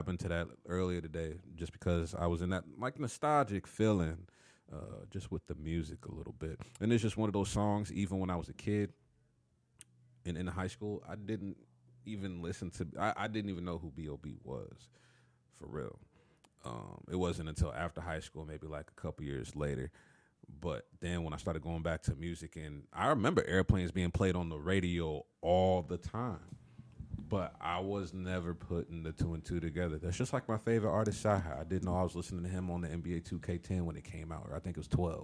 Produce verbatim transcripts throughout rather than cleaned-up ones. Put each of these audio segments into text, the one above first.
into that earlier today, just because I was in that like nostalgic feeling, uh, just with the music a little bit. And it's just one of those songs. Even when I was a kid, and in high school, I didn't even listen to. I, I didn't even know who B O B was, for real. Um, it wasn't until after high school, maybe like a couple years later. But then when I started going back to music, and I remember Airplanes being played on the radio all the time, but I was never putting the two and two together. That's just like my favorite artist, Shahai. I didn't know I was listening to him on the N B A two K ten when it came out, or I think it was twelve.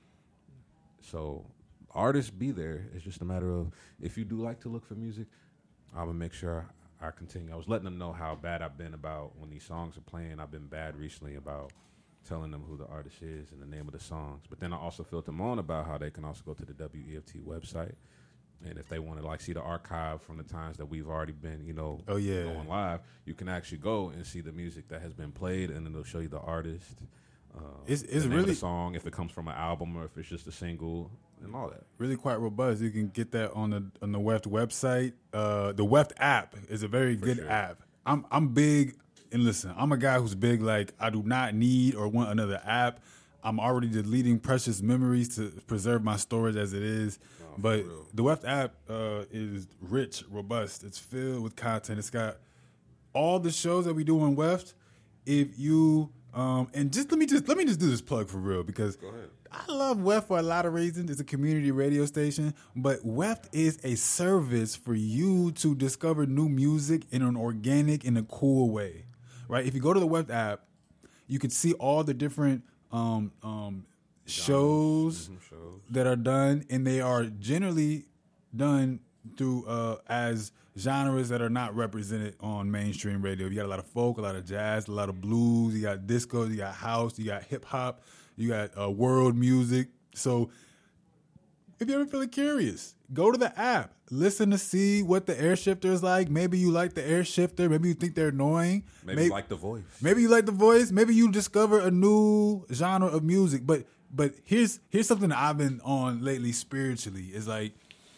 So artists be there. It's just a matter of, if you do like to look for music, I'm going to make sure I continue. I was letting them know how bad I've been about when these songs are playing. I've been bad recently about telling them who the artist is and the name of the songs. But then I also filled them on about how they can also go to the W E F T website. And if they want to like see the archive from the times that we've already been, you know, oh, yeah. going live, you can actually go and see the music that has been played, and then it'll show you the artist, uh, it's it's the name really of the song, if it comes from an album or if it's just a single, and all that. Really quite robust. You can get that on the on the W E F T website. Uh, the W E F T app is a very For good sure. app. I'm I'm big, and listen, I'm a guy who's big. Like, I do not need or want another app. I'm already deleting precious memories to preserve my storage as it is. No, but real. the W E F T app uh, is rich, robust. It's filled with content. It's got all the shows that we do on W E F T. If you um, and just let me just let me just do this plug for real, because Go ahead. I love W E F T for a lot of reasons. It's a community radio station, but W E F T is a service for you to discover new music in an organic and a cool way, right? If you go to the W E F T app, you can see all the different um, um, shows, Mhm, shows. that are done, and they are generally done through uh, as genres that are not represented on mainstream radio. You got a lot of folk, a lot of jazz, a lot of blues. You got disco, you got house, you got hip hop, you got uh, world music. So if you're ever feeling curious, go to the app, listen to see what the air shifter is like. Maybe you like the air shifter. Maybe you think they're annoying. Maybe, maybe like the voice. Maybe you like the voice. Maybe you discover a new genre of music. But but here's here's something that I've been on lately spiritually. Is like,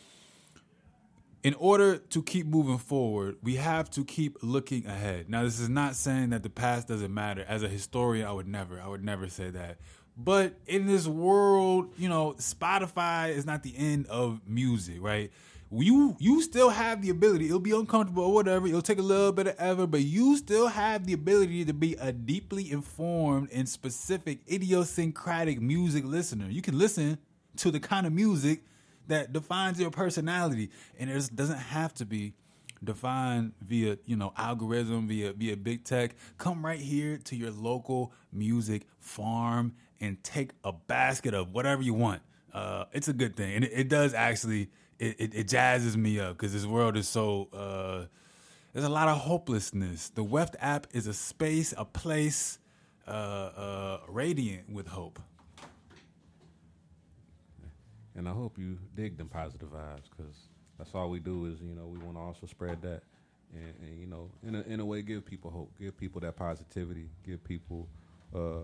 in order to keep moving forward, we have to keep looking ahead. Now, this is not saying that the past doesn't matter. As a historian, I would never, I would never say that. But in this world, you know, Spotify is not the end of music, right? You you still have the ability. It'll be uncomfortable or whatever. It'll take a little bit of effort, but you still have the ability to be a deeply informed and specific idiosyncratic music listener. You can listen to the kind of music that defines your personality, and it doesn't have to be defined via, you know, algorithm, via via big tech. Come right here to your local music farm and take a basket of whatever you want. Uh, it's a good thing, and it, it does actually. It, it, it jazzes me up because this world is so. Uh, there's a lot of hopelessness. The W E F T app is a space, a place, uh, uh, radiant with hope. And I hope you dig them positive vibes, because that's all we do is, you know, we want to also spread that. And, and you know, in a, in a way, give people hope. Give people that positivity. Give people, uh,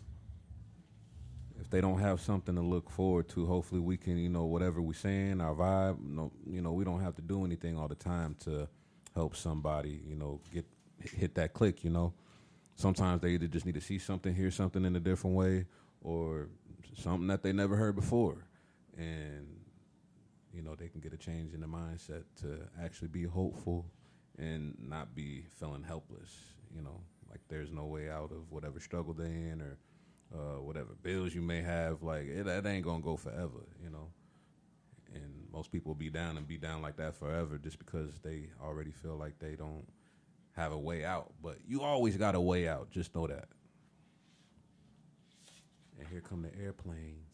if they don't have something to look forward to, hopefully we can, you know, whatever we're saying, our vibe, no, you know, we don't have to do anything all the time to help somebody, you know, get hit that click, you know. Sometimes they either just need to see something, hear something in a different way, or something that they never heard before. And, you know, they can get a change in the mindset to actually be hopeful and not be feeling helpless, you know, like there's no way out of whatever struggle they're in, or uh, whatever bills you may have. Like, it, that ain't going to go forever, you know. And most people be down and be down like that forever just because they already feel like they don't have a way out. But you always got a way out. Just know that. And here come the airplane.